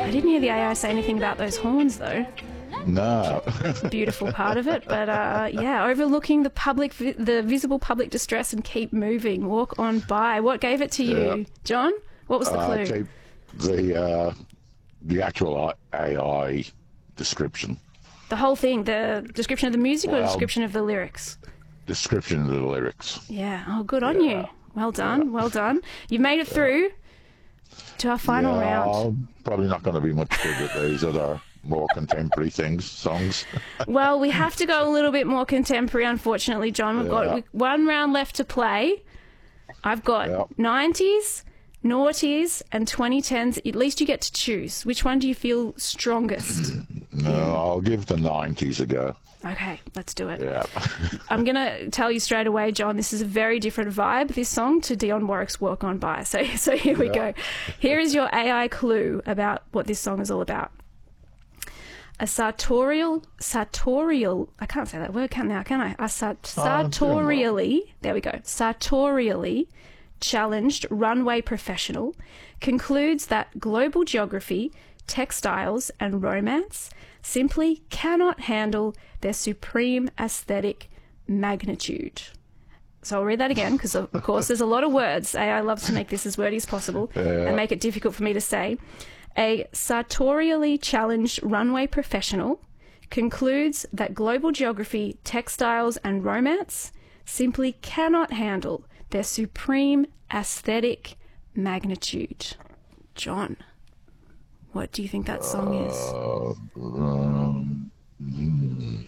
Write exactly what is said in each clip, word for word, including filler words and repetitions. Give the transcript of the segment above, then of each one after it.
I didn't hear the A I say anything about those horns, though. No. Beautiful part of it, but uh, yeah, overlooking the public, vi- the visible public distress and keep moving, walk on by. What gave it to you, Yeah. John? What was the Uh, clue? keep the uh, the actual A I description. The whole thing, the description of the music or the Well- description of the lyrics? Description of the lyrics. Yeah. Oh, good on Yeah. you. Well done. Well done. You've made it through to our final yeah, round. I'm probably not going to be much good at these other more contemporary things, songs. Well, we have to go a little bit more contemporary, unfortunately, John. We've Yeah. got one round left to play. I've got Yeah. nineties, noughties, and twenty tens. At least you get to choose. Which one do you feel strongest? No, I'll give the nineties a go. Okay, let's do it. Yeah. I'm going to tell you straight away, John, this is a very different vibe, this song, to Dionne Warwick's Walk On By. So, so here we go. Here is your A I clue about what this song is all about. A sartorial, sartorial, I can't say that word can now, can I? A sart, sartorially, there we go, sartorially challenged runway professional concludes that global geography, textiles and romance simply cannot handle their supreme aesthetic magnitude. So I'll read that again because, of course, there's a lot of words. A I loves to make this as wordy as possible and make it difficult for me to say. A sartorially challenged runway professional concludes that global geography, textiles and romance simply cannot handle their supreme aesthetic magnitude. John, what do you think that song is? Um, mm,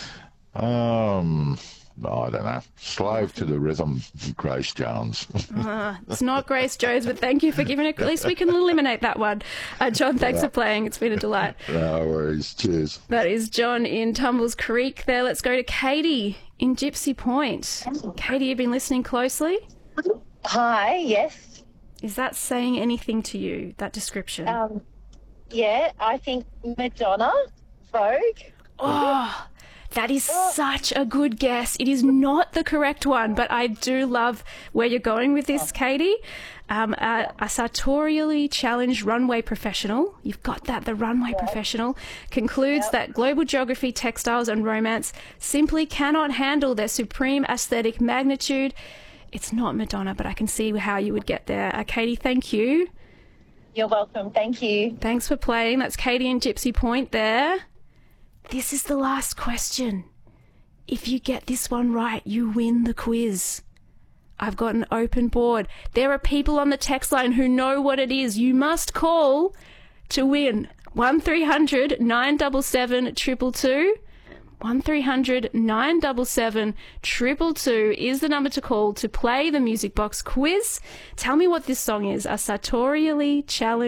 um, no, I don't know. Slave to the Rhythm, Grace Jones. Uh, it's not Grace Jones, but thank you for giving it. At least we can eliminate that one. Uh, John, thanks for playing. It's been a delight. No worries. Cheers. That is John in Tumbles Creek there. Let's go to Katie in Gypsy Point. Katie, you've been listening closely. Hi, yes. Is that saying anything to you, that description? Um, yeah, I think Madonna, Vogue. Oh, that is such a good guess. It is not the correct one, but I do love where you're going with this, Katie. Um, a, a sartorially challenged runway professional, you've got that, the runway professional, concludes Yep. that global geography, textiles and romance simply cannot handle their supreme aesthetic magnitude. It's not Madonna, but I can see how you would get there. Uh, Katie, thank you. You're welcome. Thank you. Thanks for playing. That's Katie in Gypsy Point there. This is the last question. If you get this one right, you win the quiz. I've got an open board. There are people on the text line who know what it is. You must call to win. one three hundred nine seven seven two two two. one three hundred nine seven seven two two two is the number to call to play the Music Box quiz. Tell me what this song is. A sartorially challenged